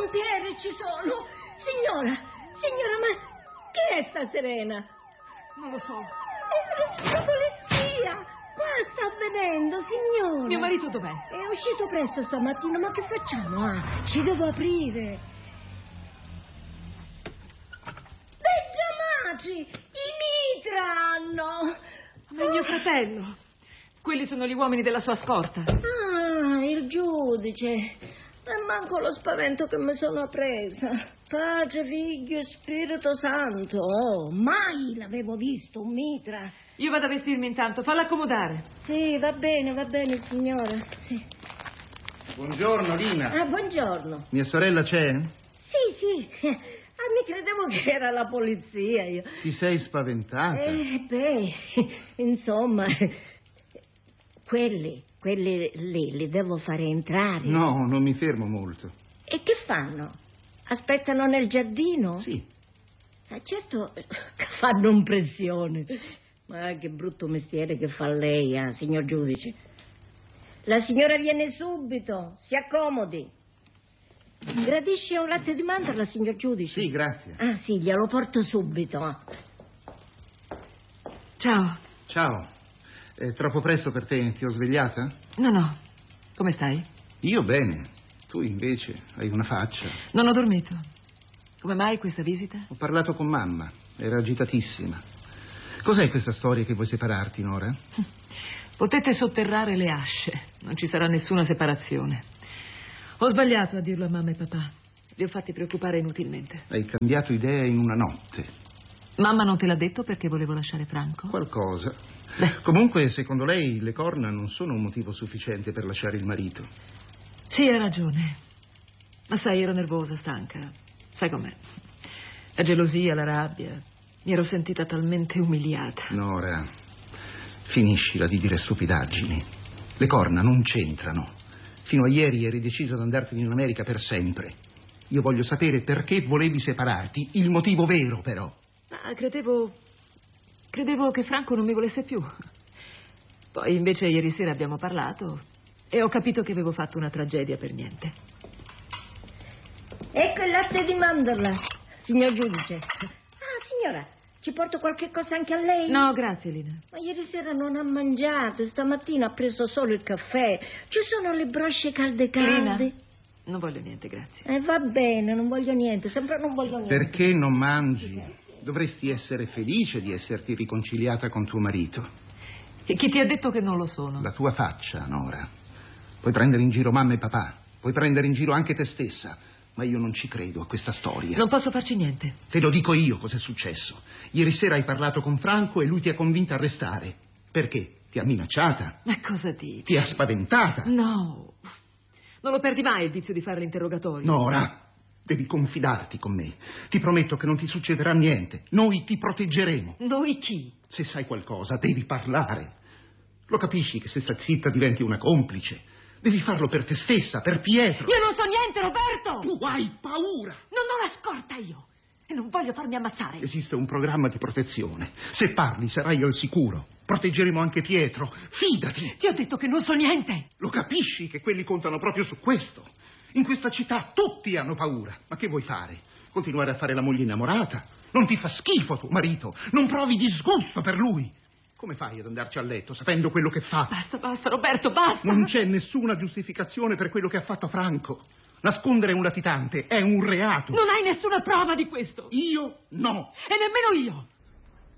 pompieri ci sono. Signora, ma chi è sta Serena? Non lo so. La polizia! Qua sta avvenendo, signora. Mio marito dov'è? È uscito presto stamattina, ma che facciamo? Ci devo aprire. Benjamin, i mitra hanno. Ma è mio fratello. Quelli sono gli uomini della sua scorta. Ah, il giudice. E manco lo spavento che mi sono presa. Padre, Figlio e Spirito Santo. Oh, mai l'avevo visto un mitra. Io vado a vestirmi intanto, falla accomodare. Sì, va bene, signora. Sì. Buongiorno, Lina. Ah, buongiorno. Mia sorella c'è? Sì. Mi credevo che era la polizia io. Ti sei spaventata? Insomma, quelli lì li devo fare entrare. No, non mi fermo molto. E che fanno? Aspettano nel giardino? Sì. Certo, fanno impressione. Ma che brutto mestiere che fa lei, signor giudice. La signora viene subito, si accomodi. Gradisce un latte di mandorla, signor giudice? Sì, grazie. Ah, sì, glielo porto subito. Ciao. Ciao. È troppo presto per te? Ti ho svegliata? No. Come stai? Io bene. Tu invece hai una faccia. Non ho dormito. Come mai questa visita? Ho parlato con mamma. Era agitatissima. Cos'è questa storia che vuoi separarti, Nora? Potete sotterrare le asce. Non ci sarà nessuna separazione. Ho sbagliato a dirlo a mamma e papà. Li ho fatti preoccupare inutilmente. Hai cambiato idea in una notte. Mamma non te l'ha detto perché volevo lasciare Franco? Qualcosa. Comunque, secondo lei, le corna non sono un motivo sufficiente per lasciare il marito. Sì, hai ragione. Ma sai, ero nervosa, stanca. Sai com'è? La gelosia, la rabbia. Mi ero sentita talmente umiliata. Nora, finiscila di dire stupidaggini. Le corna non c'entrano. Fino a ieri eri deciso ad andartene in America per sempre. Io voglio sapere perché volevi separarti, il motivo vero, però. Ma credevo che Franco non mi volesse più. Poi invece ieri sera abbiamo parlato e ho capito che avevo fatto una tragedia per niente. Ecco il latte di mandorla, signor giudice. Ah, signora, ci porto qualche cosa anche a lei? No, grazie, Lina. Ma ieri sera non ha mangiato, stamattina ha preso solo il caffè. Ci sono le brosce calde. Lina, non voglio niente, grazie. Va bene, non voglio niente, sempre non voglio niente. Perché non mangi? Dovresti essere felice di esserti riconciliata con tuo marito. E chi ti ha detto che non lo sono? La tua faccia, Nora. Puoi prendere in giro mamma e papà, puoi prendere in giro anche te stessa, ma io non ci credo a questa storia. Non posso farci niente. Te lo dico io cos'è successo. Ieri sera hai parlato con Franco e lui ti ha convinta a restare. Perché? Ti ha minacciata? Ma cosa dici? Ti ha spaventata? No. Non lo perdi mai il vizio di fare l'interrogatorio. Nora, devi confidarti con me. Ti prometto che non ti succederà niente. Noi ti proteggeremo. Noi chi? Se sai qualcosa, devi parlare. Lo capisci che se stai zitta diventi una complice? Devi farlo per te stessa, per Pietro. Io non so niente, Roberto! Tu hai paura! Non ho la scorta io! E non voglio farmi ammazzare. Esiste un programma di protezione. Se parli sarai al sicuro. Proteggeremo anche Pietro. Fidati! Ti ho detto che non so niente! Lo capisci che quelli contano proprio su questo? In questa città tutti hanno paura. Ma che vuoi fare? Continuare a fare la moglie innamorata? Non ti fa schifo tuo marito? Non provi disgusto per lui? Come fai ad andarci a letto sapendo quello che fa? Basta, Roberto, basta! Non c'è nessuna giustificazione per quello che ha fatto Franco. Nascondere un latitante è un reato. Non hai nessuna prova di questo. Io no. E nemmeno io.